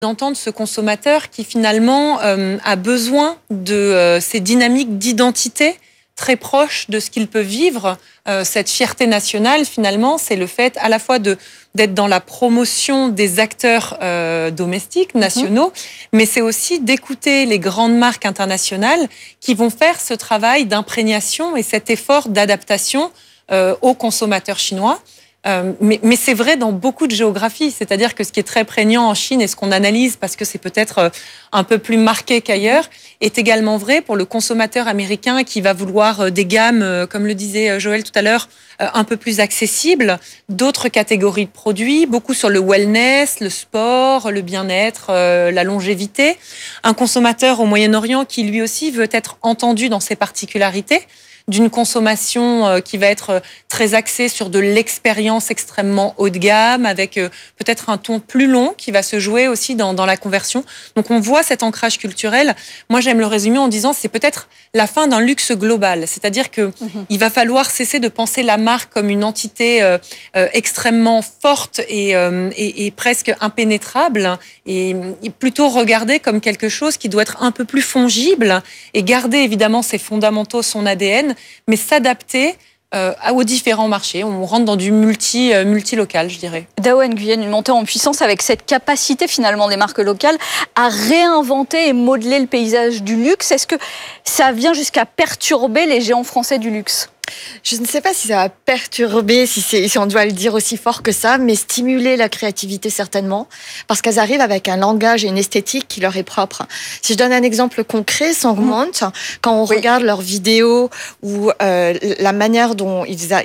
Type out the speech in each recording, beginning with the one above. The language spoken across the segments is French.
d'entendre ce consommateur qui finalement a besoin de ces dynamiques d'identité très proches de ce qu'il peut vivre. Cette fierté nationale, finalement, c'est le fait à la fois d'être dans la promotion des acteurs domestiques, nationaux, mais c'est aussi d'écouter les grandes marques internationales qui vont faire ce travail d'imprégnation et cet effort d'adaptation aux consommateurs chinois. Mais c'est vrai dans beaucoup de géographies, c'est-à-dire que ce qui est très prégnant en Chine et ce qu'on analyse parce que c'est peut-être un peu plus marqué qu'ailleurs, est également vrai pour le consommateur américain qui va vouloir des gammes, comme le disait Joël tout à l'heure, un peu plus accessibles, d'autres catégories de produits, beaucoup sur le wellness, le sport, le bien-être, la longévité. Un consommateur au Moyen-Orient qui lui aussi veut être entendu dans ses particularités, d'une consommation qui va être très axée sur de l'expérience extrêmement haut de gamme, avec peut-être un ton plus long qui va se jouer aussi dans la conversion. Donc on voit cet ancrage culturel. Moi j'aime le résumer en disant c'est peut-être la fin d'un luxe global. C'est-à-dire que il va falloir cesser de penser la marque comme une entité extrêmement forte et presque impénétrable, et plutôt regarder comme quelque chose qui doit être un peu plus fongible et garder évidemment ses fondamentaux, son ADN, mais s'adapter aux différents marchés. On rentre dans du multilocal, je dirais. Dao Nguyen, une montée en puissance avec cette capacité finalement des marques locales à réinventer et modeler le paysage du luxe. Est-ce que ça vient jusqu'à perturber les géants français du luxe ? Je ne sais pas si ça va perturber, si on doit le dire aussi fort que ça, mais stimuler la créativité certainement, parce qu'elles arrivent avec un langage et une esthétique qui leur est propre. Si je donne un exemple concret, Sangmont, quand on regarde leurs vidéos ou la manière dont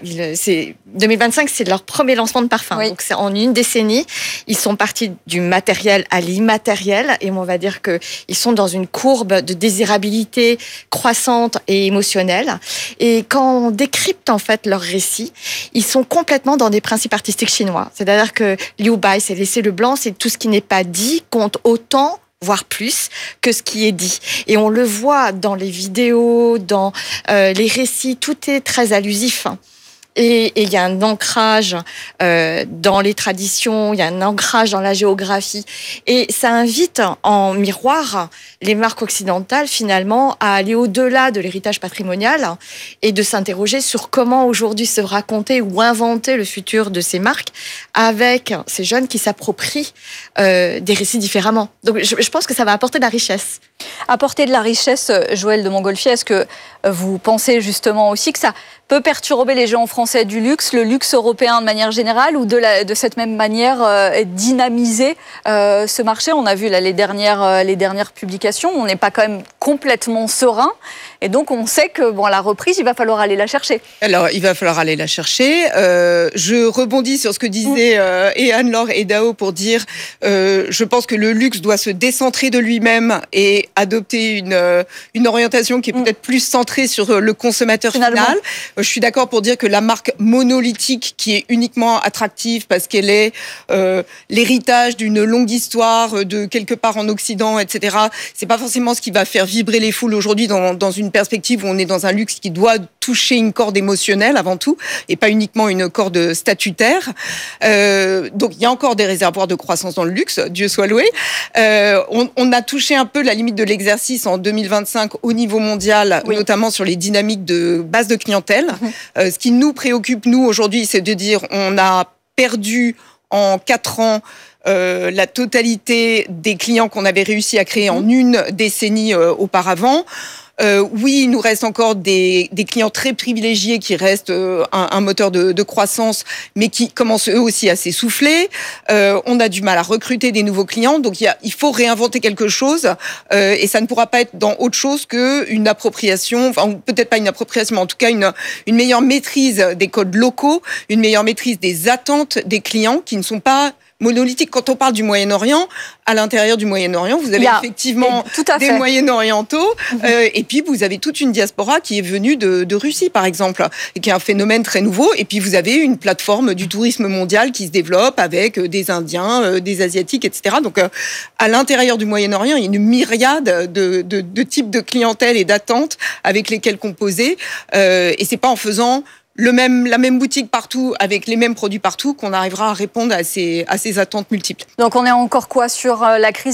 2025, c'est leur premier lancement de parfum. Donc c'est en une décennie, ils sont partis du matériel à l'immatériel, et on va dire que ils sont dans une courbe de désirabilité croissante et émotionnelle. Et quand on décrypte en fait leur récit, ils sont complètement dans des principes artistiques chinois. C'est-à-dire que Liu Bai, c'est laisser le blanc, c'est tout ce qui n'est pas dit compte autant, voire plus, que ce qui est dit. Et on le voit dans les vidéos, dans les récits, tout est très allusif. Et il y a un ancrage dans les traditions, il y a un ancrage dans la géographie. Et ça invite en miroir les marques occidentales, finalement, à aller au-delà de l'héritage patrimonial et de s'interroger sur comment aujourd'hui se raconter ou inventer le futur de ces marques avec ces jeunes qui s'approprient des récits différemment. Donc je pense que ça va apporter de la richesse. Apporter de la richesse, Joël de Montgolfier, est-ce que vous pensez justement aussi que ça peut perturber les géants français du luxe, le luxe européen de manière générale, ou de cette même manière dynamiser ce marché? On a vu là, les dernières publications, on n'est pas quand même complètement serein, et donc on sait que la reprise, il va falloir aller la chercher. Alors, il va falloir aller la chercher. Je rebondis sur ce que disaient et Anne-Laure et Dao pour dire, je pense que le luxe doit se décentrer de lui-même et adopter une orientation qui est peut-être plus centrée sur le consommateur final. Je suis d'accord pour dire que la marque monolithique qui est uniquement attractive parce qu'elle est l'héritage d'une longue histoire de quelque part en Occident, etc., c'est pas forcément ce qui va faire vibrer les foules aujourd'hui dans une perspective où on est dans un luxe qui doit toucher une corde émotionnelle avant tout et pas uniquement une corde statutaire. Donc il y a encore des réservoirs de croissance dans le luxe, Dieu soit loué. On a touché un peu la limite de l'exercice en 2025 au niveau mondial, notamment sur les dynamiques de base de clientèle. Ce qui nous préoccupe, nous, aujourd'hui, c'est de dire on a perdu en 4 ans la totalité des clients qu'on avait réussi à créer en une décennie auparavant. Oui, il nous reste encore des clients très privilégiés qui restent un moteur de croissance, mais qui commencent eux aussi à s'essouffler. On a du mal à recruter des nouveaux clients, donc il faut réinventer quelque chose, et ça ne pourra pas être dans autre chose qu'une appropriation, enfin peut-être pas une appropriation, mais en tout cas une meilleure maîtrise des codes locaux, une meilleure maîtrise des attentes des clients qui ne sont pas monolithique. Quand on parle du Moyen-Orient, à l'intérieur du Moyen-Orient, vous avez effectivement des Moyen-Orientaux, et puis vous avez toute une diaspora qui est venue de Russie, par exemple, et qui est un phénomène très nouveau. Et puis vous avez une plateforme du tourisme mondial qui se développe avec des Indiens, des Asiatiques, etc. Donc à l'intérieur du Moyen-Orient, il y a une myriade de types de clientèle et d'attentes avec lesquelles composer. Et c'est pas en faisant la même boutique partout, avec les mêmes produits partout, qu'on arrivera à répondre à ces attentes multiples. Donc on est encore quoi sur la crise